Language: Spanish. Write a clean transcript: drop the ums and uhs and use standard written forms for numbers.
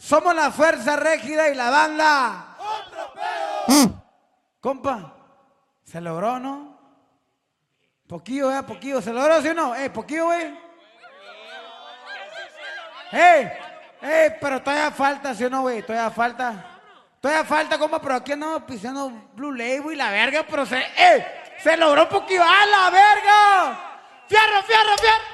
Somos la fuerza rígida y la banda. ¡Otro pedo! Compa, ¿se logró, no? Poquillo, poquillo. ¿Se logró, sí o no? Poquillo, güey. Pero todavía falta, ¿sí o no, güey? Todavía falta, compa, pero aquí andamos pisando Blue Label y la verga, pero se logró poquillo. ¡A la verga! ¡Fierro, fierro, fierro!